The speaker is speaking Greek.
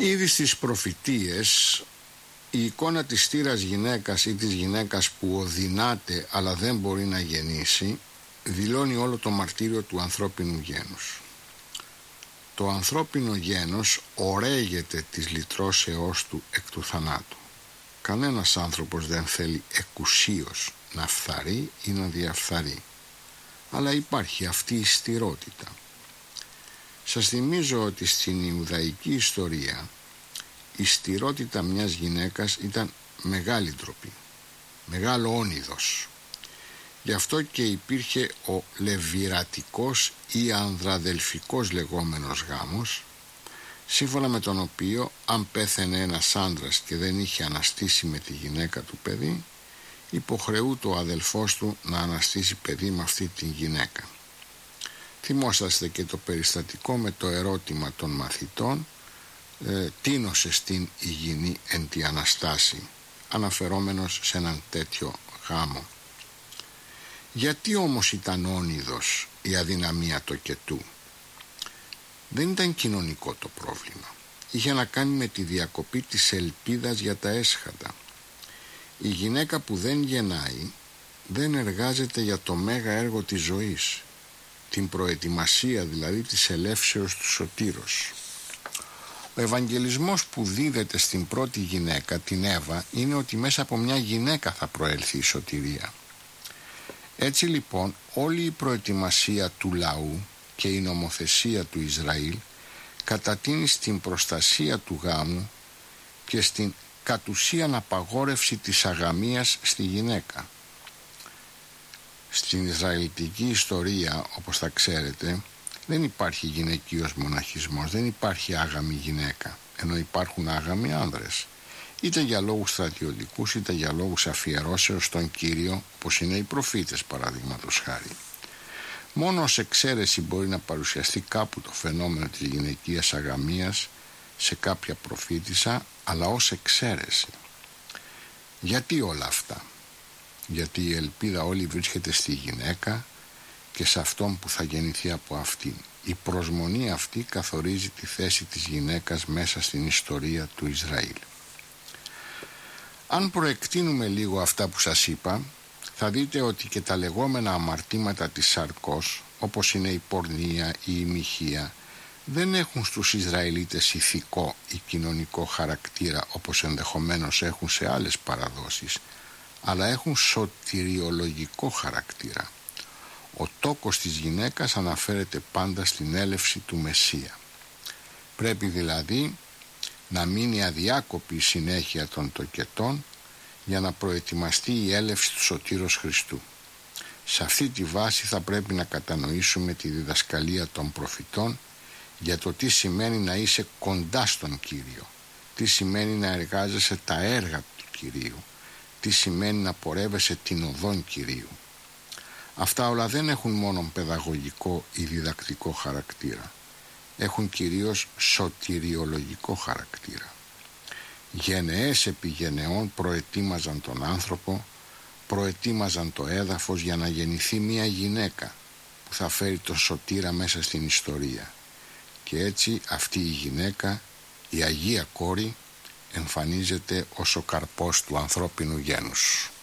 Ήδη στις προφητείες η εικόνα της στήρας γυναίκας ή της γυναίκας που οδυνάται αλλά δεν μπορεί να γεννήσει δηλώνει όλο το μαρτύριο του ανθρώπινου γένους. Το ανθρώπινο γένος ωραίγεται της λυτρώσεώς του εκ του θανάτου. Κανένας άνθρωπος δεν θέλει εκουσίως να φθαρεί ή να διαφθαρεί, αλλά υπάρχει αυτή η στηρότητα. Σας θυμίζω ότι στην Ιουδαϊκή ιστορία η στηρότητα μιας γυναίκας ήταν μεγάλη ντροπή, μεγάλο όνειδος. Γι' αυτό και υπήρχε ο λεβιρατικός ή ανδραδελφικός λεγόμενος γάμος, σύμφωνα με τον οποίο αν πέθαινε ένας άντρας και δεν είχε αναστήσει με τη γυναίκα του παιδί, υποχρεούται ο αδελφός του να αναστήσει παιδί με αυτή την γυναίκα. Θυμόσαστε και το περιστατικό με το ερώτημα των μαθητών «Τίνωσε στην υγιεινή εν τη Αναστάση», αναφερόμενος σε έναν τέτοιο γάμο. Γιατί όμως ήταν όνειδος η αδυναμία τοκετού? Δεν ήταν κοινωνικό το πρόβλημα. Είχε να κάνει με τη διακοπή της ελπίδας για τα έσχατα. Η γυναίκα που δεν γεννάει δεν εργάζεται για το μέγα έργο της ζωής, την προετοιμασία δηλαδή της ελεύσεως του σωτήρος. Ο Ευαγγελισμός που δίδεται στην πρώτη γυναίκα, την Εύα, είναι ότι μέσα από μια γυναίκα θα προέλθει η σωτηρία. Έτσι λοιπόν όλη η προετοιμασία του λαού και η νομοθεσία του Ισραήλ κατατείνει στην προστασία του γάμου και στην κατ' ουσίαν απαγόρευση της αγαμίας στη γυναίκα. Στην Ισραηλιτική ιστορία, όπως θα ξέρετε, δεν υπάρχει γυναικείος μοναχισμός, δεν υπάρχει άγαμη γυναίκα, ενώ υπάρχουν άγαμοι άνδρες, είτε για λόγους στρατιωτικούς είτε για λόγους αφιερώσεως στον Κύριο, όπως είναι οι προφήτες παραδείγματος χάρη. Μόνο ως εξαίρεση μπορεί να παρουσιαστεί κάπου το φαινόμενο της γυναικείας αγαμίας σε κάποια προφήτισσα, αλλά ως εξαίρεση. Γιατί όλα αυτά? Γιατί η ελπίδα όλη βρίσκεται στη γυναίκα και σε αυτόν που θα γεννηθεί από αυτήν. Η προσμονή αυτή καθορίζει τη θέση της γυναίκας μέσα στην ιστορία του Ισραήλ. Αν προεκτείνουμε λίγο αυτά που σας είπα, θα δείτε ότι και τα λεγόμενα αμαρτήματα της σαρκός, όπως είναι η πορνεία ή η μοιχεία, δεν έχουν στους Ισραηλίτες ηθικό ή κοινωνικό χαρακτήρα όπως ενδεχομένως έχουν σε άλλες παραδόσεις, αλλά έχουν σωτηριολογικό χαρακτήρα. Ο τόκος της γυναίκας αναφέρεται πάντα στην έλευση του Μεσσία. Πρέπει δηλαδή να μείνει αδιάκοπη η συνέχεια των τοκετών για να προετοιμαστεί η έλευση του Σωτήρος Χριστού. Σε αυτή τη βάση θα πρέπει να κατανοήσουμε τη διδασκαλία των προφητών για το τι σημαίνει να είσαι κοντά στον Κύριο, τι σημαίνει να εργάζεσαι τα έργα του Κυρίου, τι σημαίνει να πορεύεσαι την οδόν Κυρίου. Αυτά όλα δεν έχουν μόνο παιδαγωγικό ή διδακτικό χαρακτήρα. Έχουν κυρίως σωτηριολογικό χαρακτήρα. Γενεές επί γενεών προετοίμαζαν τον άνθρωπο, προετοίμαζαν το έδαφος για να γεννηθεί μια γυναίκα που θα φέρει τον σωτήρα μέσα στην ιστορία. Και έτσι αυτή η γυναίκα, η Αγία Κόρη, εμφανίζεται ως ο καρπός του ανθρώπινου γένους.